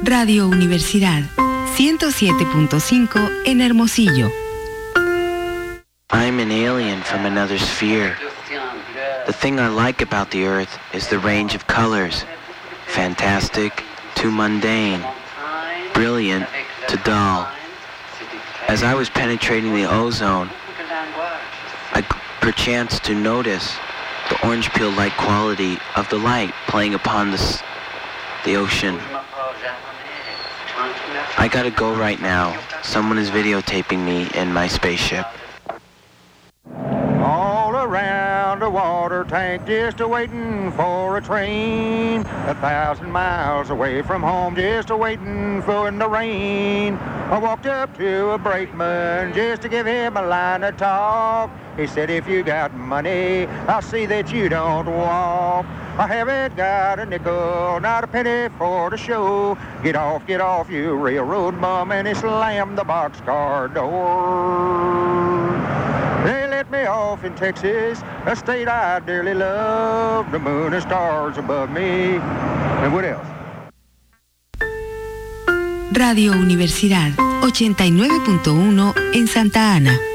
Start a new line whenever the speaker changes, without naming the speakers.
Radio Universidad 107.5 en Hermosillo.
I'm an alien from another sphere. The thing I like about the Earth is the range of colors. Fantastic to mundane. Brilliant to dull. As I was penetrating the ozone, I perchance to notice the orange peel-like quality of the light playing upon the ocean. I gotta go right now. Someone is videotaping me in my spaceship.
All around a water tank, just a-waiting for a train. 1,000 miles away from home, just a-waiting for the rain. I walked up to a brakeman just to give him a line of talk. He said, if you got money, I'll see that you don't walk. I haven't got a nickel, not a penny for the show. Get off, you railroad bum, and he slammed the boxcar door. They let me off in Texas, a state I dearly love. The moon and stars above me. And what else?
Radio Universidad 89.1 en Santa Ana.